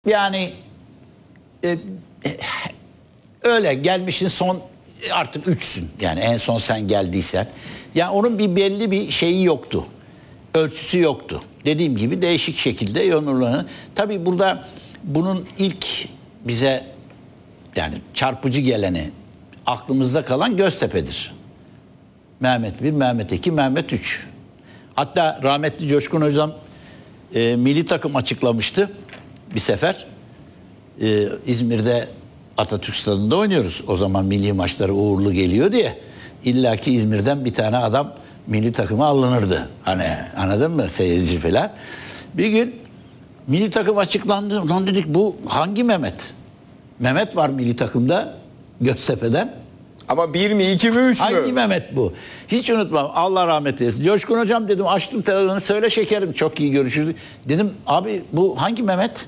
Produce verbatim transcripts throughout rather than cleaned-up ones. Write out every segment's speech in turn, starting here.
Yani e, öyle gelmişin son artık üçsün. Yani en son sen geldiysen. Yani onun bir belli bir şeyi yoktu. Ölçüsü yoktu. Dediğim gibi değişik şekilde yorumlanıyor. Tabii burada bunun ilk bize yani çarpıcı geleni aklımızda kalan Göztepe'dir. Mehmet bir, Mehmet iki, Mehmet üç. Hatta rahmetli Coşkun Hocam e, milli takım açıklamıştı bir sefer. E, İzmir'de Atatürk Stadı'nda oynuyoruz. O zaman milli maçları uğurlu geliyor diye. İlla ki İzmir'den bir tane adam milli takıma alınırdı. Hani anladın mı seyirci falan. Bir gün milli takım açıklandı. Lan dedik bu hangi Mehmet? Mehmet var milli takımda Göztepe'den. Ama bir mi, iki mi, üç mü? Hangi Mehmet bu? Hiç unutmam. Allah rahmet eylesin. Coşkun Hocam dedim, açtım televizyonu, söyle şekerim, çok iyi görüşürdük. Dedim abi bu hangi Mehmet?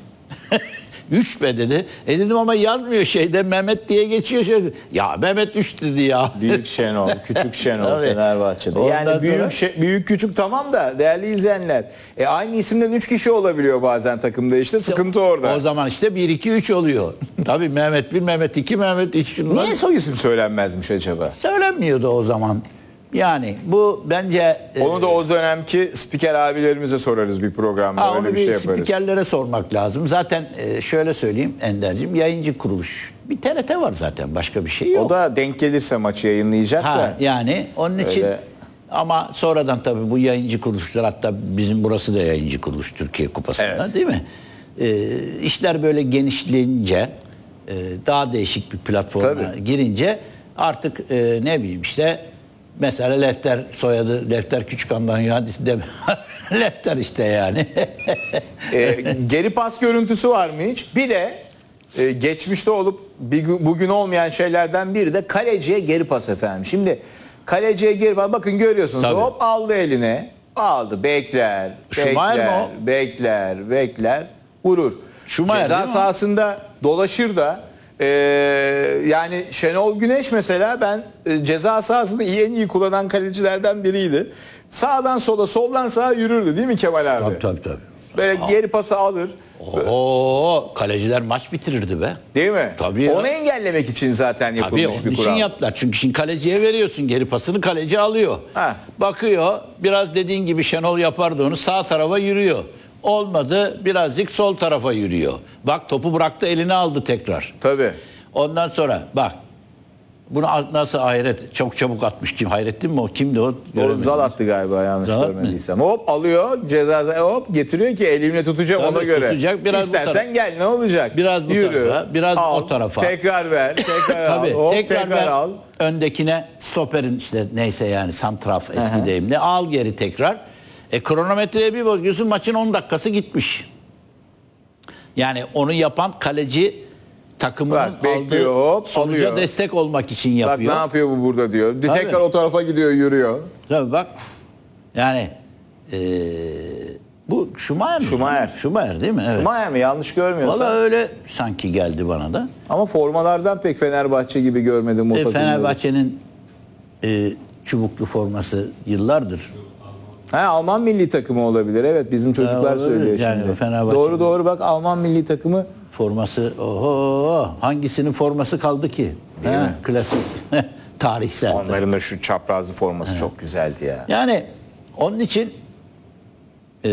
Üç be dedi. E dedim ama yazmıyor şeyde, Mehmet diye geçiyor. Şey. Ya Mehmet üç dedi ya. Büyük Şenol, küçük Şenol Fenerbahçe'de. Ondan Yani büyük sonra... şey, büyük küçük tamam da değerli izleyenler. E, aynı isimden üç kişi olabiliyor bazen takımda, işte sıkıntı orada. O zaman işte bir iki üç oluyor. Tabii Mehmet bir, Mehmet iki, Mehmet üç. Niye soy isim söylenmezmiş acaba? Söylenmiyordu o zaman. Yani bu bence... Onu da o dönemki spiker abilerimize sorarız bir programda. Ha, öyle onu bir bir şey yaparız. spikerlere sormak lazım. Zaten şöyle söyleyeyim Ender'cim, yayıncı kuruluş. Bir T R T var zaten, başka bir şey yok. O da denk gelirse maçı yayınlayacak ha, da. Yani onun için öyle... ama sonradan tabii bu yayıncı kuruluşlar, hatta bizim burası da yayıncı kuruluş Türkiye Kupası'nda, evet, değil mi? Ee, işler böyle genişleyince, e, daha değişik bir platforma tabii girince artık e, ne bileyim işte mesela Lefter soyadı, Lefter Küçükan'dan Yuhadis de Lefter işte yani. e, geri pas görüntüsü var mı hiç? Bir de e, geçmişte olup bir, bugün olmayan şeylerden biri de kaleciye geri pas efendim. Şimdi kaleciye geri pas, bakın görüyorsunuz, tabii, hop aldı eline, aldı, bekler, bekler, bekler, bekler, vurur. Schumacher, ceza sahasında dolaşır da Ee, yani Şenol Güneş mesela, ben e, ceza sahasını iyi, en iyi kullanan kalecilerden biriydi. Sağdan sola, soldan sağa yürürdü değil mi Kemal abi? Tabii tabii tabii. Böyle Aa. geri pası alır. Oo, kaleciler maç bitirirdi be. Değil mi? Tabii. Onu ya engellemek için zaten yapılmış tabii, bir kural. Tabii onun için yaptılar. Çünkü şimdi kaleciye veriyorsun geri pasını, kaleci alıyor. Ha. Bakıyor, biraz dediğin gibi Şenol yapardı onu, sağ tarafa yürüyor. Olmadı, birazcık sol tarafa yürüyor. Bak topu bıraktı, eline aldı tekrar. Tabii. Ondan sonra bak bunu nasıl Hayret çok çabuk atmış, kim Hayrettin mi o, kimdi o? O Zal attı galiba, yanlış Zalat görmediysem. Mi? Hop alıyor ceza, hop getiriyor ki elimle tutacak, tabii, ona göre. Tutacak, biraz İstersen gel, ne olacak? Biraz bu Yürü, tarafa, biraz al, o tarafa. Tekrar ver, tekrar tabii, al. Hop, tekrar, tekrar ver. al. Öndekine, stoperin işte neyse yani santraf eski deyimle, al geri tekrar. E kronometreye bir bakıyorsun, maçın on dakikası gitmiş. Yani onu yapan kaleci takımının bak, bekliyor, aldığı hop, sonuca alıyor, destek olmak için yapıyor. Bak ne yapıyor bu burada diyor. Tabii. Tekrar o tarafa gidiyor, yürüyor. Tabii bak. Yani ee, bu Schumacher mi? Schumacher. Schumacher değil mi? Evet. Schumacher mi? Yanlış görmüyorsam. Valla öyle sanki geldi bana da. Ama formalardan pek Fenerbahçe gibi görmedim o e, takımları. Fenerbahçe'nin e, çubuklu forması yıllardır. Ha, Alman milli takımı olabilir. Evet, bizim çocuklar ya, söylüyor yani şimdi. Fenerbahçe doğru doğru bak, Alman milli takımı forması. Oho, hangisinin forması kaldı ki? Değil ha, mi? Klasik. Tarihsel. Onların da şu çaprazlı forması evet, çok güzeldi ya. Yani onun için e,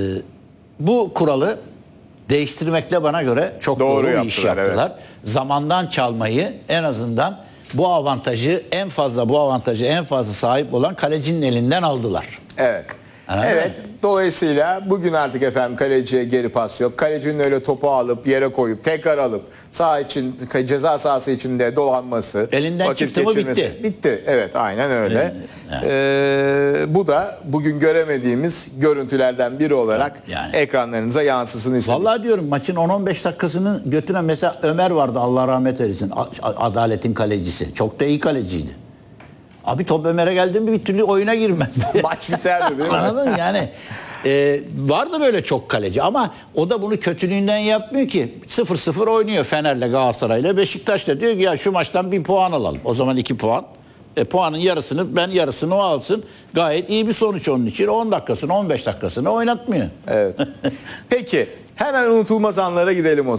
bu kuralı değiştirmekle bana göre çok doğru, doğru bir iş yaptılar. Evet. Zamandan çalmayı, en azından bu avantajı en fazla bu avantajı en fazla sahip olan kalecinin elinden aldılar. Evet. Anladın evet. Mi? Dolayısıyla bugün artık efendim kaleciye geri pas yok. Kalecinin öyle topu alıp yere koyup tekrar alıp saha için, ceza sahası içinde dolanması, elinden çıktı mı bitti. Bitti. Evet, aynen öyle. Evet. Ee, bu da bugün göremediğimiz görüntülerden biri olarak yani ekranlarınıza yansısın istedim. Vallahi diyorum, maçın on on beş dakikasını götüren mesela Ömer vardı, Allah rahmet eylesin. Adaletin kalecisi. Çok da iyi kaleciydi. Abi top Ömer'e geldi mi bir türlü oyuna girmezdi. Maç biterdi değil mi? Anladın mı? Yani e, vardı böyle çok kaleci ama o da bunu kötülüğünden yapmıyor ki. sıfır sıfır oynuyor Fener'le, Galatasaray'la, Beşiktaş'la, diyor ki ya şu maçtan bir puan alalım. O zaman iki puan. E, puanın yarısını ben, yarısını o alsın. Gayet iyi bir sonuç onun için. on dakikasını, on beş dakikasını oynatmıyor. Evet. Peki Hemen unutulmaz anlara gidelim o zaman.